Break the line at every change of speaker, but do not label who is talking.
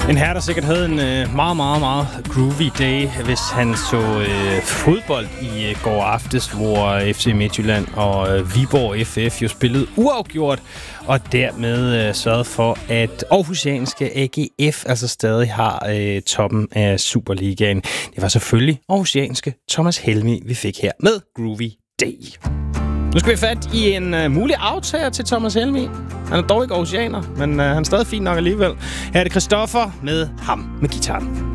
En herre, der sikkert havde en meget, meget, meget groovy dag, hvis han så fodbold i går aftes, hvor FC Midtjylland og Viborg FF jo spillede uafgjort, og dermed sørgede for, at aarhusianske AGF altså stadig har toppen af Superligaen. Det var selvfølgelig aarhusianske Thomas Helmig, vi fik her med Groovy Day. Nu skal vi fat i en mulig aftager til Thomas Helmig. Han er dog ikke aarhusianer, men han er stadig fin nok alligevel. Her er det Christoffer med ham med gitaren.